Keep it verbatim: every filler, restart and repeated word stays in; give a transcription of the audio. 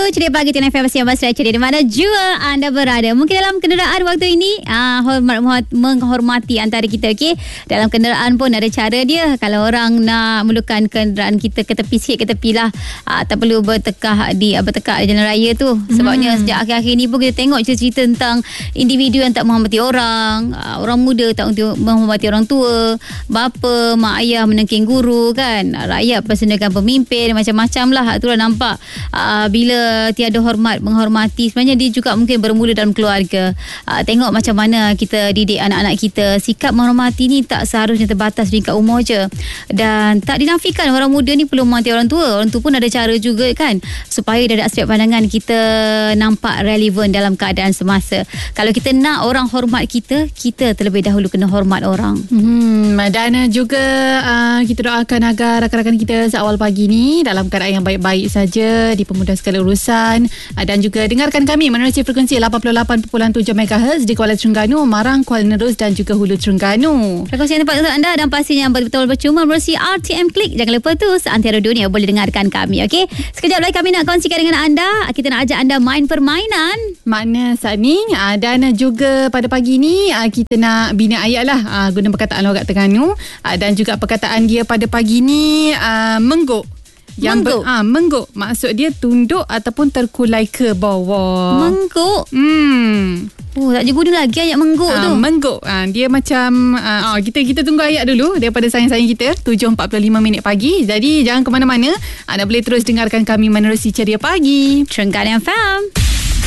Ceria Pagi T N F M bersama saya Ceria di mana jua anda berada. Mungkin dalam kenderaan waktu ini uh, hormat, menghormati antara kita, okey. Dalam kenderaan pun ada cara dia. Kalau orang nak mulakan kenderaan kita ke tepi sikit, ke tepi lah. Uh, tak perlu bertekah di uh, bertekak di jalan raya tu. Sebabnya hmm. sejak akhir-akhir ni pun kita tengok cerita-cerita tentang individu yang tak menghormati orang, uh, orang muda tak menghormati orang tua, bapa, mak ayah menengking guru kan, rakyat persendakan pemimpin, macam-macam lah. Itulah nampak uh, bila tiada hormat, menghormati, sebenarnya dia juga mungkin bermula dalam keluarga. Uh, tengok macam mana kita didik anak-anak kita. Sikap menghormati ni tak seharusnya terbatas tingkat umur je, dan tak dinafikan orang muda ni perlu menghormati orang tua. Orang tua pun ada cara juga kan, supaya dari aspek pandangan kita nampak relevan dalam keadaan semasa. Kalau kita nak orang hormat kita, kita terlebih dahulu kena hormat orang. Hmm, dan juga uh, kita doakan agar rakan-rakan kita seawal pagi ni dalam keadaan yang baik-baik saja, dipermudah segala urusan, dan juga dengarkan kami menerusi frekuensi lapan puluh lapan perpuluhan tujuh megahertz di Kuala Terengganu, Marang, Kuala Nerus dan juga Hulu Terengganu. Frekuensi yang tepat untuk anda dan pastinya betul-betul percuma menerusi R T M Klik. Jangan lupa tu, seantero dunia boleh dengarkan kami, okey? Sekejap lagi kami nak kongsikan dengan anda. Kita nak ajak anda main permainan makna saat ni, dan juga pada pagi ni kita nak bina ayat lah guna perkataan logat Terengganu, dan juga perkataan dia pada pagi ni mengguk. Yang mengguk. Ber, ah, mengguk maksud dia tunduk ataupun terkulai ke bawah. Mengguk. Hmm. Oh, tak je guna lagi ayat mengguk ah, tu. Mengguk. Ah, dia macam ah, oh, kita kita tunggu ayat dulu daripada sayang-sayang kita tujuh empat puluh lima minit pagi. Jadi jangan ke mana-mana. Anda boleh terus dengarkan kami menerusi Ceria Pagi Terengganu F M.